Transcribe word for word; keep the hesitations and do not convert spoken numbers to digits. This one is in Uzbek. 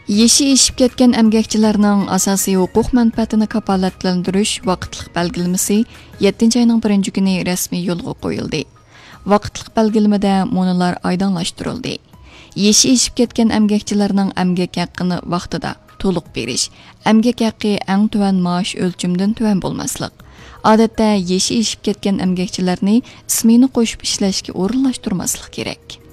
Yeşi eşip ketken emgekçilerinin asasi hukuk menfaatini kapalatlandırış vaqtliq belgilemesi yettinchi ayning birinchi kuni resmi yo'lga qo'yildi. Vaqtliq belgilemede monolar aydınlaştırıldı. Yeşi eşip ketken emgekçilerinin emgek haqqını vaqtida to'liq berish, emgek haqqi eng tuvan maaş ölçümden tuvan bo'lmaslik. Odatda yeşi eşip ketken emgekçilerni ismini qo'shib ishlashga o'rinlashtirmaslik kerak.